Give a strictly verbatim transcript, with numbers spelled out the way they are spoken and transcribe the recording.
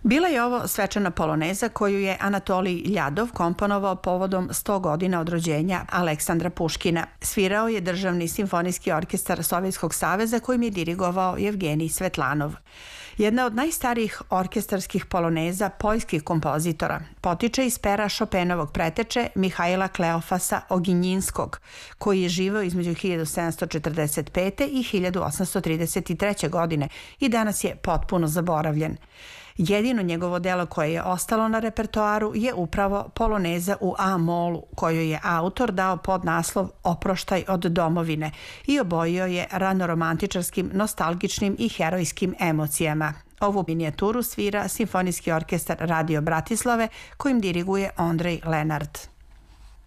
Bila je ovo svečana poloneza koju je Anatolij Ljadov komponovao povodom sto godina od rođenja Aleksandra Puškina. Svirao je Državni simfonijski orkestar Sovjetskog saveza kojim je dirigovao Jevgenij Svetlanov. Jedna od najstarijih orkestarskih poloneza poljskih kompozitora potiče iz pera Šopenovog preteče Mihajla Kleofasa Oginjinskog, koji je živeo između hiljadu sedamsto četrdeset pete i hiljadu osamsto trideset treće. godine i danas je potpuno zaboravljen. Jedino njegovo delo koje je ostalo na repertoaru je upravo poloneza u A-molu, kojoj je autor dao podnaslov Oproštaj od domovine i obojio je ranoromantičarskim, nostalgičnim i herojskim emocijama. Ovu minijaturu svira Simfonijski orkestar Radio Bratislave kojim diriguje Ondrej Lenart.